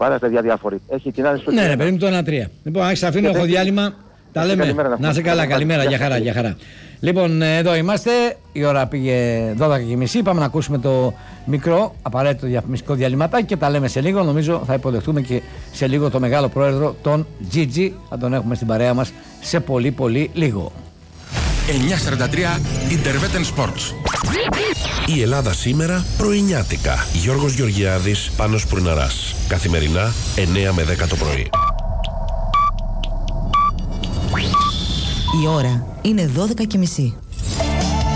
ομάδα, παιδιά διάφοροι. Έχει την άλλη στο Ναι, παιδί μου το 1-3. Λοιπόν, άξι, αφήνω, έχω διάλειμμα. Τα λέμε. Να είσαι καλά, καλημέρα, για χαρά. Λοιπόν, εδώ είμαστε. Η ώρα πήγε 12:30. Πάμε να ακούσουμε το μικρό απαραίτητο διαφημιστικό διαλυματάκι και τα λέμε σε λίγο. Νομίζω θα υποδεχτούμε και σε λίγο το μεγάλο πρόεδρο, τον Τζίτζι. Θα τον έχουμε στην παρέα μας σε πολύ λίγο. 9:43 Interveten Sports. Η Ελλάδα σήμερα πρωινιάτικα. Γιώργος Γεωργιάδης, Πάνος Πουρναράς. Καθημερινά 9 με 10 το πρωί. Η ώρα είναι 12:30.